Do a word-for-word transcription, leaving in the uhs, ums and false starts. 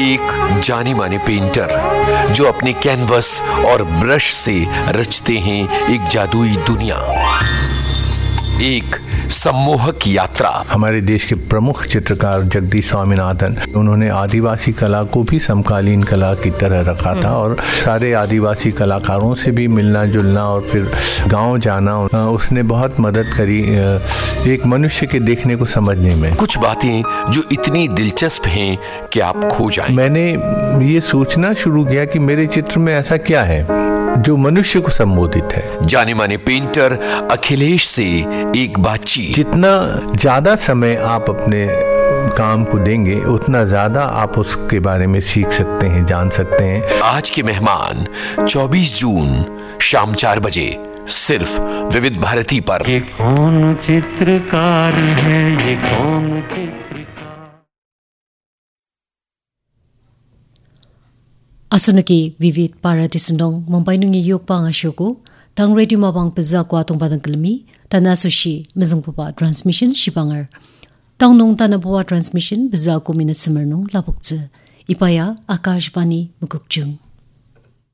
एक जाने माने पेंटर जो अपने कैनवस और ब्रश से रचते हैं एक जादुई दुनिया, एक सम्मोहक यात्रा। हमारे देश के प्रमुख चित्रकार जगदीश स्वामीनाथन, उन्होंने आदिवासी कला को भी समकालीन कला की तरह रखा था और सारे आदिवासी कलाकारों से भी मिलना जुलना और फिर गांव जाना, उसने बहुत मदद करी एक मनुष्य के देखने को समझने में। कुछ बातें जो इतनी दिलचस्प हैं कि आप खो जाएं। मैंने ये सोचना शुरू किया कि मेरे चित्र में ऐसा क्या है जो मनुष्य को संबोधित है। जाने माने पेंटर अखिलेश से एक बातचीत। जितना ज्यादा समय आप अपने काम को देंगे उतना ज्यादा आप उसके बारे में सीख सकते हैं, जान सकते हैं। आज के मेहमान चौबीस जून शाम चार बजे सिर्फ विविध भारती पर। ये कौन चित्रकार है, ये कौन चित्रकार। Asunaki vivid paradisenong Mumbai nungi yokpang asyoko tang radio mabang peza kwa tong badang kelmi tanasushi mezang papa transmission shibangar tang nong tanabawa transmission peza ko minute semerno labokze ipaya Akashvani Mukukjung.